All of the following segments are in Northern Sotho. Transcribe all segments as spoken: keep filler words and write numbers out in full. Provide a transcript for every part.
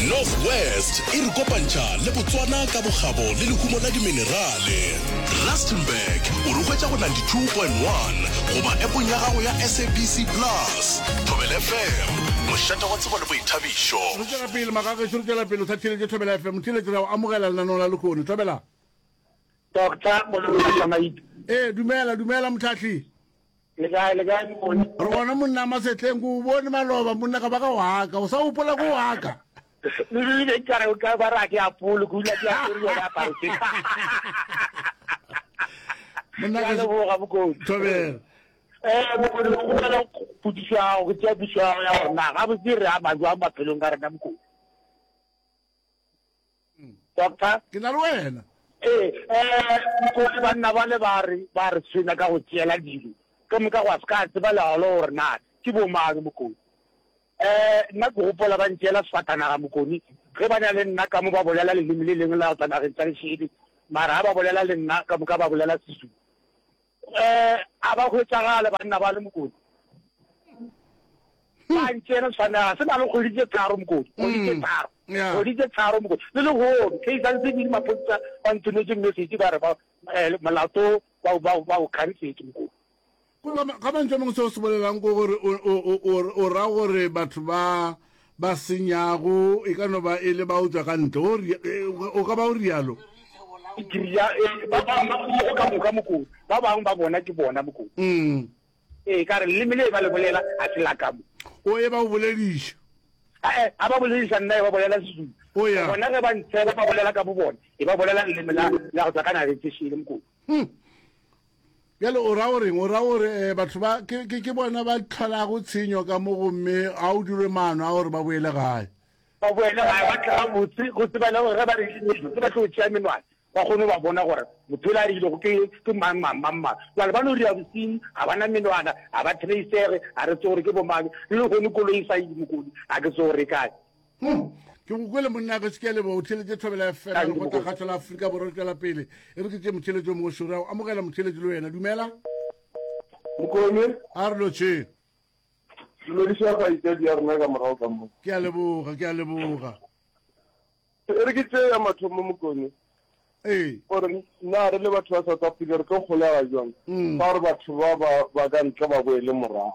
Northwest e re kopantša le Botswana ka bokgabo le lehumo la diminerale. Rustenburg o re hwetša go ninety-two point one goba appong ya gago ya S A B C Plus. Thobela F M, mošata wa tsebo le boithabišo. Re tšwela pele magagešo, re tšwela pele o thathiletše Thobela F M. Thiletše ra o amogela lenaneo la lekgone. Thobela. Doctor Molomashamaiti. Eh, dumela, dumela mothathi. Le kae le kae mone. Re bona monna Masetleng go bone maloba monna ka baka waka. O sa upola go waka. Le le tsara o ka bara ke a polo go la ke a re yona pa re. Monna ka le go ga boko. Thobela. Eh mo go go la putisa go tsa bisa ya rona ga bo dire a majwa ba phelong ka rena moko. Doctor ke na le wena. Eh eh go le bana ba le ba re ba re tsena ka go tšela dilo. Ka mo ka wa ska tse ba la lo rena ke bo maage moko. Eh nna go gopola ba ntšela fatana ga mokoni ge ba na le nna ka mo ba bolela le lemile leng la tsana re tsare shedi mara ba bolela le nna ka mo ka ba bolela sisu eh aba go tsagala ba nna ba le mokoni ba ntšela tsana se ba le go ditse tsaro mokoni go ditse tsaro go ditse tsaro mokoni le le go ke sa ntse di mapotsa ba ntshwanetse message ba re ba molato ba ba ba o khansetse mokoni ka mantse mongwe se o se bolelang ko gore o ra gore batho ba ba senyago e ka no ba e le ba utswa ka ntle o ka ba o rialo ba bangwe ka moka mokodi ba bangwe ba bona ke bona mokodi ee ka re lemele ba le bolela a se la ka mo o e ba o bolediša a ba bolediša nna e ba bolela sezulu bona ge ba ntshela ba bolela ka bo bona e ba bolela leleme la go tswa ka naretsešele mokodi bjale o ra goreng o ra gore batho ba ke bona ba tlholago tshenyo ka mo gomme a o dire maano a gore ba boele gae ba boele gae ba tlhaga motse go tsebana gore ge ba reile se ba tlo tšea menwana ba kgone ba bona gore motho le a rilego ke mang mang mang mang jale ba no ria bosenyi ga bana menwana ga ba traisege a re tse gore ke bomang le le gone koloi sa idi mokodi a ke tse gore kae ke go kwele monna ka se ke lebo o theletše Thobela F M go ka kgatho la Afrika Borwa ka la pele e re ke tše motheletšo mo shura o amogela motheletšo le wena dumela mokone a re lotše dumediša ga itse di a rena ka morago ka mo ke a leboga ke a leboga e re ke tše ya mathomo mokone ee gore nna re le batho ba South Africa re ka kgolega jang fa gore batho ba ba ka ntle ba boele morago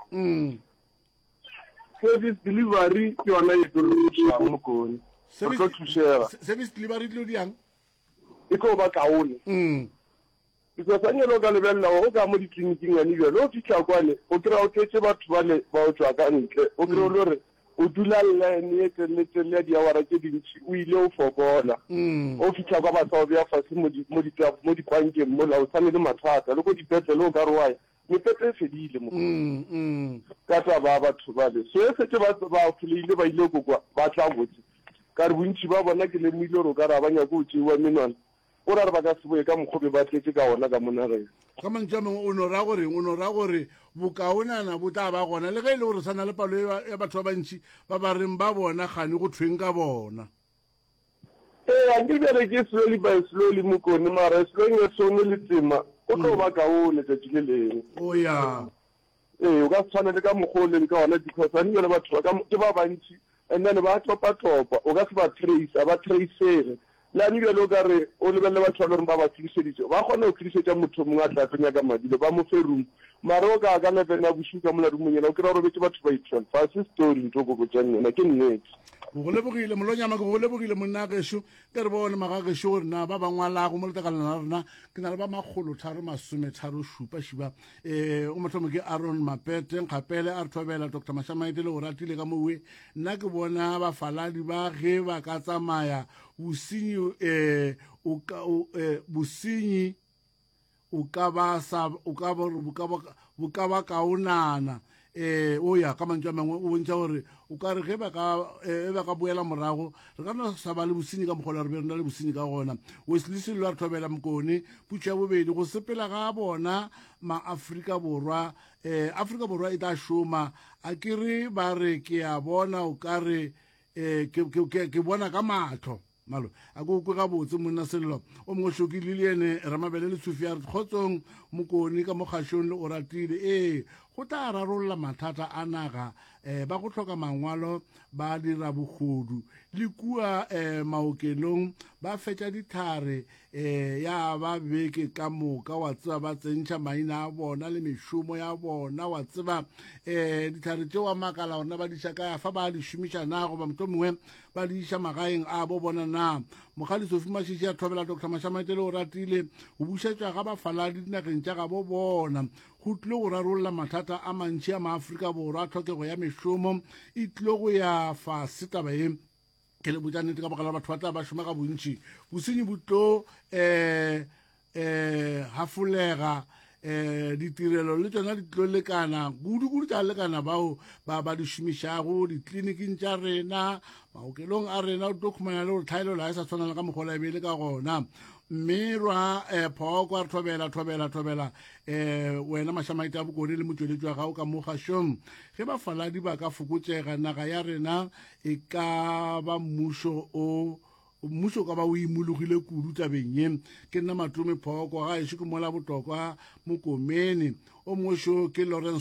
service delivery ke yona e tlo thušang mokone re tlo thušega service delivery tlo diang e tlo ba kaone because a nyelo ka lebelela go ka mo ditleliniking yane bjale o fitlha kwane o kry-a o tletse batho bale ba o tswa ka ntle o kry-e le gore o dula line e telele ya diawara tse dintši o ile o fokola o fitlha kwa batho ba beya fase mo dikwankeng mola o tshwane le mathata le ko dipetlele o ka re wae mepepe e fedile mo ka tsa ba batho bale so e setse ba foleile ba ile kokwa ba tla botse ka re bontši ba bona ke lemile gore o ka re a banya ko o tšewa menwana o ra re ba ka seboe ka mokgobe ba tletse ka ona ka monageng ka mantse a mangwe o no ra goreng o no ra gore bokaonana bo tla ba gona le ge e le gore sana le palo ya batho ba bantši ba ba reng ba bona gane go thweng ka bona ee a ke bjale ke slowly by slowly mokone mara slowing e sone le tema o tlo ba kaone tšatši le leng o ya ee o ka se tshwane le ka mokgoleng ka ona because a nele batho ke ba bantši and then ba topa-topa o ka se ba trace a ba tracege le ane bjale o ka re o lebelele batho ba le gore ba ba khirišeditše ba kgona go khirišetša motho mongwe a tlatlenya ka madilo ba mo fe room mara o ka ka levena bosuka mola rumonyena o kry-a robetse batho ba itwelve fa se story ntho koko tšang yona ke nnete go lebogile molonyama ke go lebogile monna gešo ke re bone magagešo gore na ba bangwalago mo letakalena la rena ke na le ba makgolo tharo masometharo šupa šiba um o mathomo ke Aaron Mapete nkgapele a re Thobela Doctor Mashamaite le go ratile ka mowe nna ke bona bafaladi ba ge ba ka tsamaya bosenyi um bosenyi o ka ba kaonana eh o ya ka mantse a mangwe o bontšha gore o ka re ge ba ka boela morago re ka no sa ba le bosenyi ka mokgolo re be re na le bosenyi ka gona Wesley Sello a re Thobela mokone putša bobedi go sepela ga bona ma-Afrika Borwa um Afrika Borwa e tla šoma a ke re ba re ke a bona o ka re ke bona ka matlho malo a go go ga botse monna Sello o mo shokile le ene Ramabele le Tsofia re kgotsong mokone ka mogashong le o ratile eh go tla rarolola mathata a naga um ba go tlhoka mangwalo ba dira bogodu le kua um maokelong ba fetša dithare um ya ba beke ka moka wa tseba ba tsentšha maina a bona le mešomo ya bona wa tseba um dithare tšeo wa makala gona ba diša ka fa ba di šomiša na goba moto mongwe ba di iša magaeng a bo bona na mogadi sofi mašiši a thobela doctor Mashamaetele o ratile go bušetšwa ga bafaladi dinageng tša ga bo bona go tlile go rarolola mathata a mantši a maaforika borwa tlhokego ya mešomo e tlile go ya fase taba e ke le botša nnete ka bogala batho ba tla ba šoma ka bontši bosenyi bo tlo um um hafolega um ditirelo le tsona di tlo lekana kudu-kudu tša lekana bao ba ba di šomišago ditleliniking tša rena maokelong a rena o tlo khumana le gore tlhaelo la e sa tshwana le ka mokgola e beele ka gona mme rwa um phoko a re thobela thobela thobela um wena Mashamaete a bokone le motsweletši wa gago ka mo kgašong ge bafaladi ba ka fokotsega naga ya rena e ka ba mmušo o mmušo ka ba o imologile kudu tabeng ye ke nna Matome Phoko ga ešo ke mola botokwa Mokomeni o mošo ke Lawrence